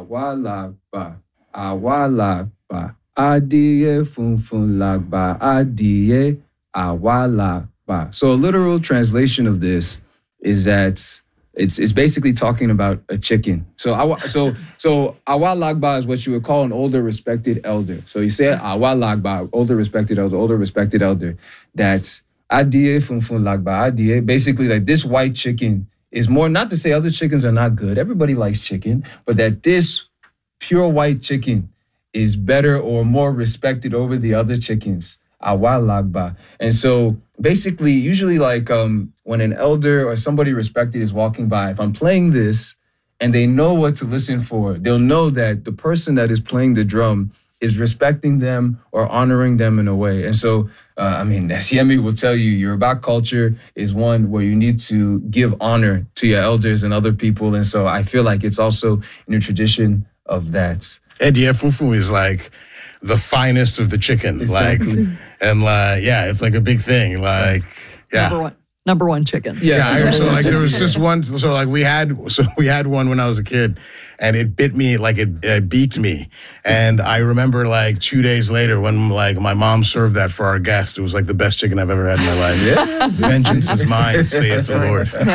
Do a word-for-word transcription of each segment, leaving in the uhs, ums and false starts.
Awalagba, awalagba, adiye funfun lagba, adiye, awalagba. So a literal translation of this is that it's it's basically talking about a chicken. So awa, so so awalagba is what you would call an older respected elder. So you say awalagba, older respected elder, older respected elder. That adiye funfun lagba, adiye, basically like this white chicken is more, not to say other chickens are not good. Everybody likes chicken, but that this pure white chicken is better or more respected over the other chickens. Awalagba. And so basically, usually like um, when an elder or somebody respected is walking by, if I'm playing this and they know what to listen for, they'll know that the person that is playing the drum is respecting them or honoring them in a way. And so, uh, I mean, as Yemi will tell you, Yoruba culture is one where you need to give honor to your elders and other people. And so I feel like it's also in a tradition of that. Ediye fufu is like the finest of the chicken. Exactly. Like, and like, yeah, it's like a big thing. Like, yeah. Number one. Number one chicken. Yeah, yeah I, so like there was just one. So like we had, so we had one when I was a kid, and it bit me, like it, it beaked me. And I remember like two days later when like my mom served that for our guest, it was like the best chicken I've ever had in my life. Yes. Vengeance is mine, saith the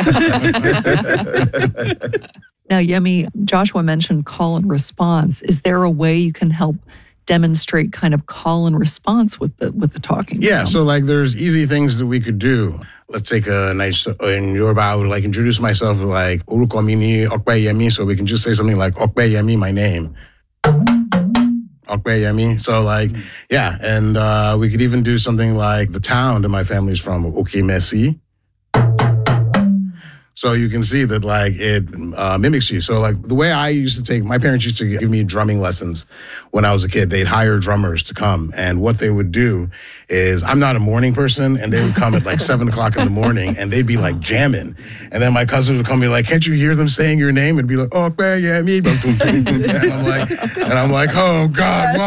Lord. Now, Yemi, Joshua mentioned call and response. Is there a way you can help demonstrate kind of call and response with the with the talking? Yeah, drum? so like there's easy things that we could do. Let's take a nice, in Yoruba, I would like introduce myself like, Oruko mi ni Okpeyemi, so we can just say something like, Okpeyemi, my name. Okpeyemi. So like, yeah, and uh, we could even do something like the town that my family's from, Okemesi. So you can see that like it uh, mimics you. So like the way I used to take, my parents used to give me drumming lessons when I was a kid. They'd hire drummers to come. And what they would do is, I'm not a morning person, and they would come at like seven o'clock in the morning and they'd be like jamming. And then my cousins would come and be like, can't you hear them saying your name? And be like, oh, yeah, me. And I'm like, and I'm like, oh God,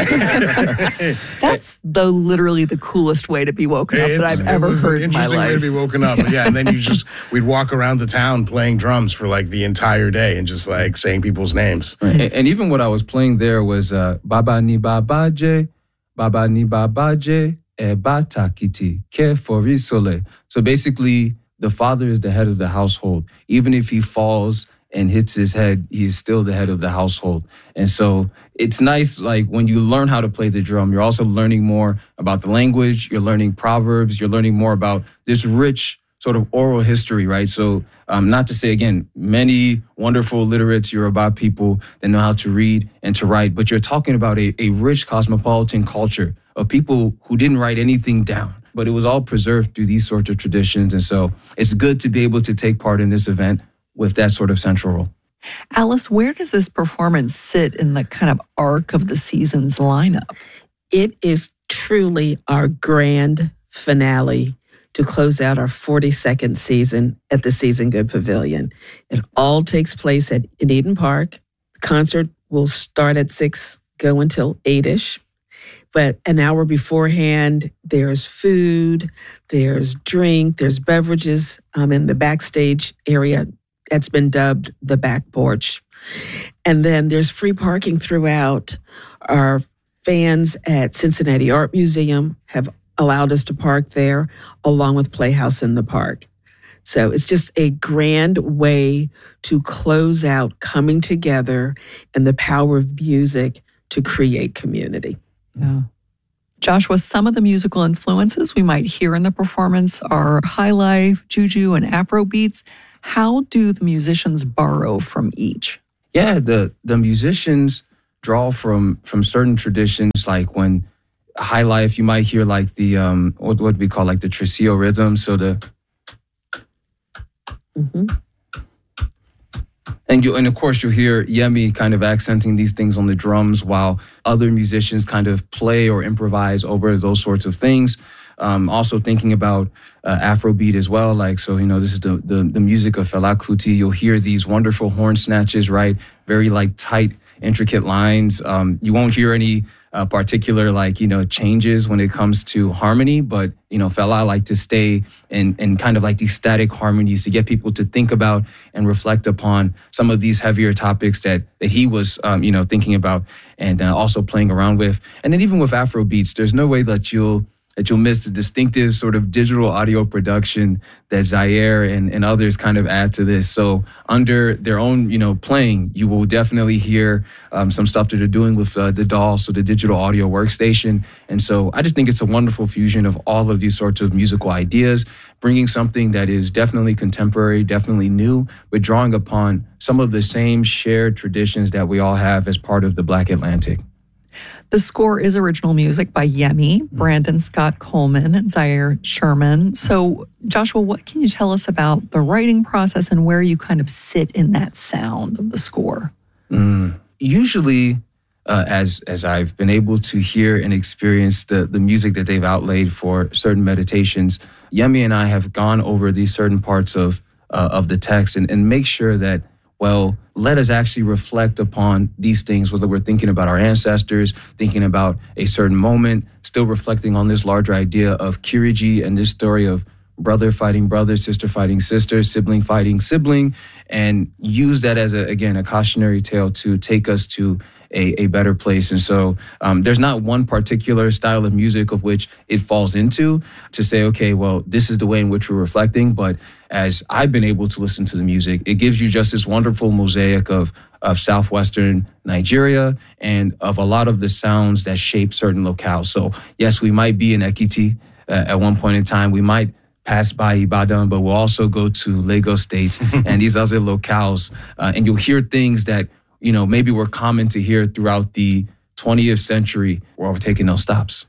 why? That's the literally the coolest way to be woken up It's, that I've ever heard in my life. It was an interesting way to be woken up. Yeah, and then you just, we'd walk around around the town playing drums for like the entire day and just like saying people's names. Right. And, and even what I was playing there was uh, Baba ni babaje, Baba ni babaje, e batakiti, ke forisole. So basically, the father is the head of the household. Even if he falls and hits his head, he is still the head of the household. And so it's nice, like when you learn how to play the drum, you're also learning more about the language, you're learning proverbs, you're learning more about this rich sort of oral history, right? So um, not to say, again, many wonderful literate Yoruba people that know how to read and to write, but you're talking about a, a rich cosmopolitan culture of people who didn't write anything down, but it was all preserved through these sorts of traditions. And so it's good to be able to take part in this event with that sort of central role. Alice, where does this performance sit in the kind of arc of the season's lineup? It is truly our grand finale to close out our forty-second season at the Season Good Pavilion. It all takes place at in Eden Park. The concert will start at six, go until eight-ish. But an hour beforehand, there's food, there's drink, there's beverages um, in the backstage area that's been dubbed the back porch. And then there's free parking throughout. Our fans at Cincinnati Art Museum have allowed us to park there, along with Playhouse in the Park. So it's just a grand way to close out coming together and the power of music to create community. Yeah. Joshua, some of the musical influences we might hear in the performance are high life, juju, and Afro beats. How do the musicians borrow from each? Yeah, the the musicians draw from from certain traditions, like when high life, you might hear like the, um, what what we call like the tresillo rhythm. So the, mm-hmm. and you, and of course you'll hear Yemi kind of accenting these things on the drums while other musicians kind of play or improvise over those sorts of things. Um, also thinking about uh, Afrobeat as well. Like, so, you know, this is the, the, the music of Fela Kuti. You'll hear these wonderful horn snatches, right? Very like tight intricate lines. Um, you won't hear any uh, particular like, you know, changes when it comes to harmony, but, you know, Fela like to stay in, in kind of like these static harmonies to get people to think about and reflect upon some of these heavier topics that, that he was, um, you know, thinking about and uh, also playing around with. And then even with Afro beats, there's no way that you'll that you'll miss the distinctive sort of digital audio production that Zaire and, and others kind of add to this. So under their own, you know, playing, you will definitely hear um, some stuff that they're doing with uh, the D A W, so the digital audio workstation. And so I just think it's a wonderful fusion of all of these sorts of musical ideas, bringing something that is definitely contemporary, definitely new, but drawing upon some of the same shared traditions that we all have as part of the Black Atlantic. The score is original music by Yemi, Brandon Scott Coleman, and Zaire Sherman. So, Joshua, what can you tell us about the writing process and where you kind of sit in that sound of the score? Mm, usually, uh, as as I've been able to hear and experience the, the music that they've outlaid for certain meditations, Yemi and I have gone over these certain parts of uh, of the text and, and make sure that, well, let us actually reflect upon these things, whether we're thinking about our ancestors, thinking about a certain moment, still reflecting on this larger idea of Kiriji and this story of brother fighting brother, sister fighting sister, sibling fighting sibling, and use that as, a, again, a cautionary tale to take us to a, a better place. And so um, there's not one particular style of music of which it falls into to say, okay, well, this is the way in which we're reflecting. But as I've been able to listen to the music, it gives you just this wonderful mosaic of of Southwestern Nigeria and of a lot of the sounds that shape certain locales. So yes, we might be in Ekiti uh, at one point in time. We might pass by Ibadan, but we'll also go to Lagos State and these other locales. Uh, and you'll hear things that, you know, maybe were common to hear throughout the twentieth century while we're taking those stops.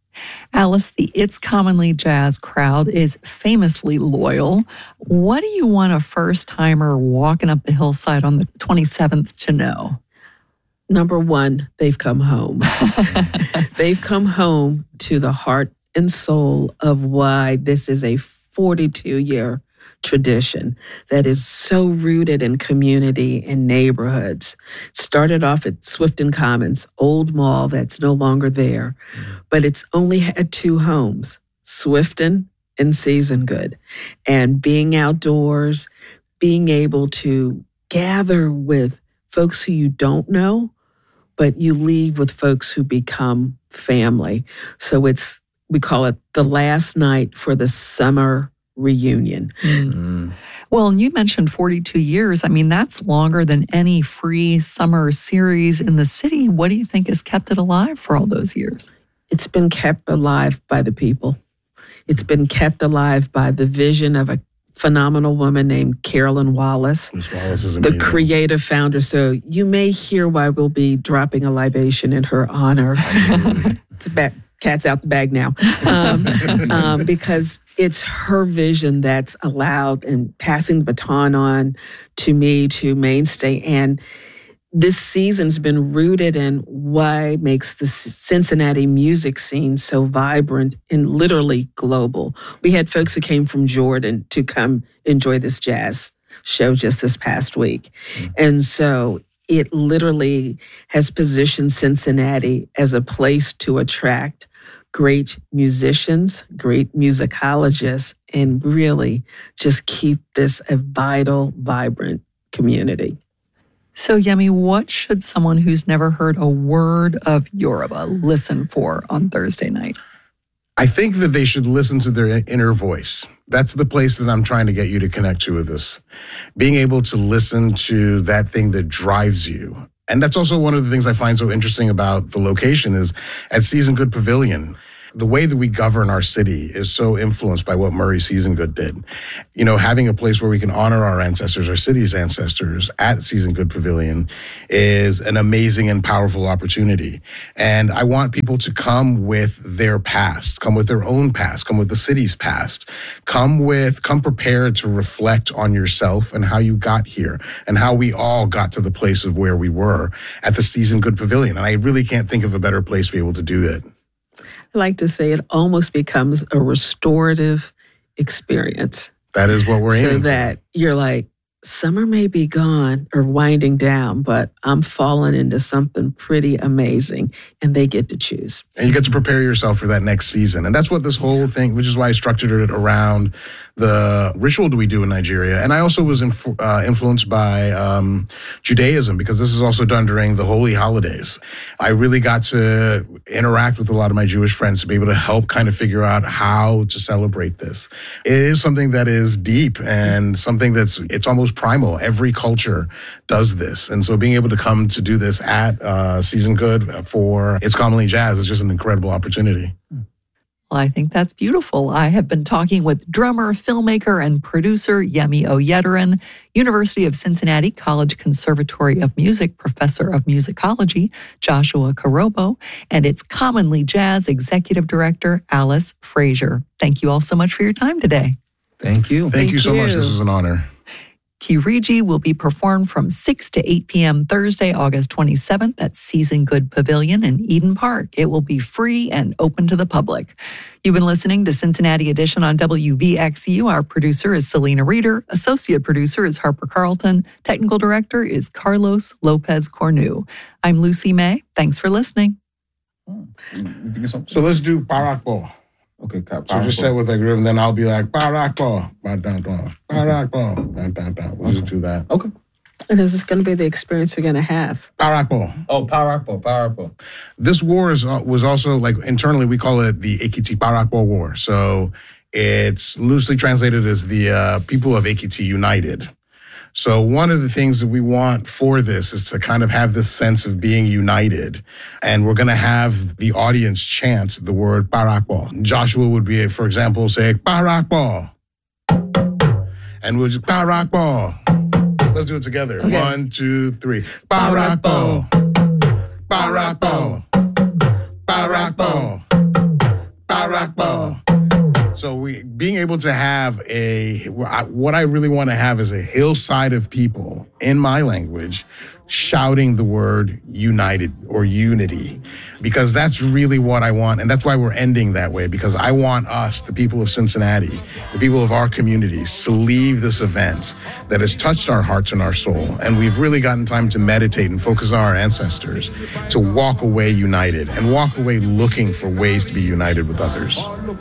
Alice, the It's Commonly Jazz crowd is famously loyal. What do you want a first-timer walking up the hillside on the twenty-seventh to know? Number one, they've come home. They've come home to the heart and soul of why this is a forty-two-year tradition that is so rooted in community and neighborhoods. It started off at Swifton Commons, old mall that's no longer there, but it's only had two homes, Swifton and Season Good. And being outdoors, being able to gather with folks who you don't know, but you leave with folks who become family. So it's, we call it the last night for the summer reunion. Mm. Well, and you mentioned forty-two years. I mean, that's longer than any free summer series in the city. What do you think has kept it alive for all those years? It's been kept alive by the people. It's been kept alive by the vision of a phenomenal woman named Carolyn Wallace, Miz Wallace is the amazing. Creative founder. So you may hear why we'll be dropping a libation in her honor. It's back. Cat's out the bag now, um, um, because it's her vision that's allowed and passing the baton on to me, to Mainstay. And this season's been rooted in what makes the Cincinnati music scene so vibrant and literally global. We had folks who came from Jordan to come enjoy this jazz show just this past week. Mm-hmm. And so it literally has positioned Cincinnati as a place to attract great musicians, great musicologists, and really just keep this a vital, vibrant community. So, Yemi, what should someone who's never heard a word of Yoruba listen for on Thursday night? I think that they should listen to their inner voice. That's the place that I'm trying to get you to connect to with this. Being able to listen to that thing that drives you. And that's also one of the things I find so interesting about the location is at Season Good Pavilion. The way that we govern our city is so influenced by what Murray Season Good did. You know, having a place where we can honor our ancestors, our city's ancestors at Season Good Pavilion is an amazing and powerful opportunity. And I want people to come with their past, come with their own past, come with the city's past, come with, come prepared to reflect on yourself and how you got here and how we all got to the place of where we were at the Season Good Pavilion. And I really can't think of a better place to be able to do it. I like to say it almost becomes a restorative experience. That is what we're aiming So for. that you're like, summer may be gone or winding down, but I'm falling into something pretty amazing, and they get to choose. And you get to prepare yourself for that next season. And that's what this whole thing, which is why I structured it around the ritual that we do in Nigeria. And I also was inf- uh, influenced by um, Judaism, because this is also done during the holy holidays. I really got to interact with a lot of my Jewish friends to be able to help kind of figure out how to celebrate this. It is something that is deep and something that's, it's almost primal. Every culture does this. And so being able to come to do this at uh, Season Good for It's Commonly Jazz is just an incredible opportunity. Well, I think that's beautiful. I have been talking with drummer, filmmaker, and producer Yemi Oyederin, University of Cincinnati College Conservatory of Music Professor of Musicology Joshua Karobo, and It's Commonly Jazz Executive Director Alice Frazier. Thank you all so much for your time today. Thank you. Thank, Thank you so you. much. This was an honor. Kiriji will be performed from six to eight p.m. Thursday, August twenty-seventh at Season Good Pavilion in Eden Park. It will be free and open to the public. You've been listening to Cincinnati Edition on W V X U. Our producer is Selena Reeder. Associate producer is Harper Carlton. Technical director is Carlos Lopez Cornu. I'm Lucy May. Thanks for listening. So let's do Parakpo. Okay, so just set with that groove, and then I'll be like, Parakpo, Parakpo, Parakpo. We'll just do that. Okay. And is this going to be the experience you're going to have? Parakpo. Oh, Parakpo, Parakpo. This war is, uh, was also, like, internally, we call it the Ekiti Parakpo War. So it's loosely translated as the uh, people of Ekiti united. So one of the things that we want for this is to kind of have this sense of being united. And we're going to have the audience chant the word Parakpo. Joshua would be, for example, say, Parakpo. And we'll just, Parakpo. Let's do it together. Okay. One, two, three. Parakpo. Parakpo. Parakpo. Parakpo. So we being able to have a, what I really want to have is a hillside of people in my language shouting the word united or unity, because that's really what I want. And that's why we're ending that way, because I want us, the people of Cincinnati, the people of our communities, to leave this event that has touched our hearts and our soul. And we've really gotten time to meditate and focus on our ancestors, to walk away united and walk away looking for ways to be united with others.